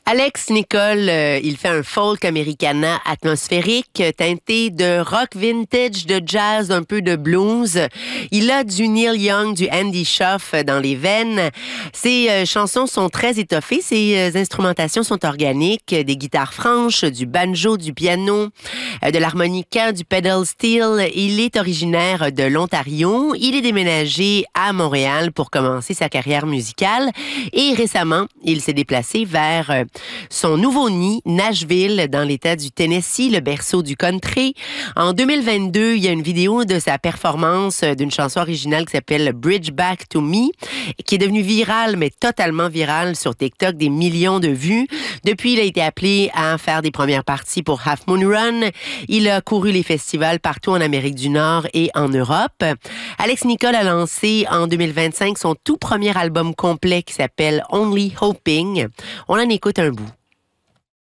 Alex Nicole, il fait un folk americana atmosphérique teinté de rock vintage, de jazz, un peu de blues. Il a du Neil Young, du Andy Schaff dans les veines. Ses chansons sont très étoffées, ses instrumentations sont organiques, des guitares franches, du banjo, du piano, de l'harmonica, du pedal steel. Il est originaire de l'Ontario. Il est déménagé à Montréal pour commencer sa carrière musicale et récemment, il s'est déplacé vers son nouveau nid, Nashville, dans l'État du Tennessee, le berceau du country. En 2022, il y a une vidéo de sa performance d'une chanson originale qui s'appelle Bridge Back to Me, qui est devenue virale, mais totalement virale sur TikTok, des millions de vues. Depuis, il a été appelé à faire des premières parties pour Half Moon Run. Il a couru les festivals partout en Amérique du Nord et en Europe. Alex Nicole a lancé en 2025 son tout premier album complet qui s'appelle Only Hoping. On en écoute un bout.